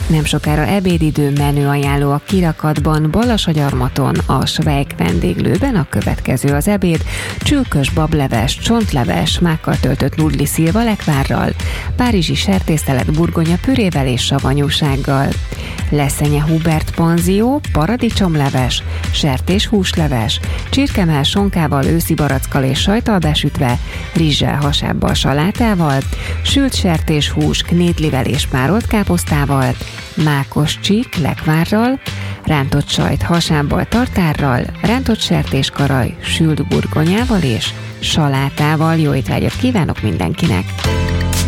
Nem sokára ebédidő menüajánló a kirakatban, Balassagyarmaton, a Svejk vendéglőben a következő az ebéd: csülkös bableves, csontleves, mákkal töltött nudli szilvalekvárral, párizsi sertésztelet burgonya pürével és savanyúsággal. Leszenye Hubert panzió, paradicsomleves, sertés húsleves, csirkemell sonkával, őszi barackkal és sajttal besütve, rizssel, hasábbal, salátával, sült sertéshús, knédlivel és párolt káposztával, mákos csík lekvárral, rántott sajt hasábbal, tartárral, rántott sertéskaraj, sült burgonyával és salátával. Jó étvágyat kívánok mindenkinek!